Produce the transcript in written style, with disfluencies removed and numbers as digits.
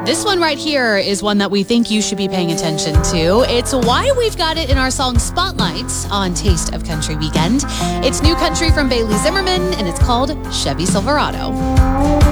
This one right here is one that we think you should be paying attention to. It's why we've got it in our song Spotlight on Taste of Country Weekend. It's new country from Bailey Zimmerman, and it's called Chevy Silverado.